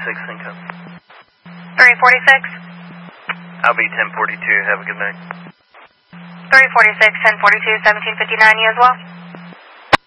income. 346? I'll be 1042. Have a good night. 346, 1042, 1759, you as well?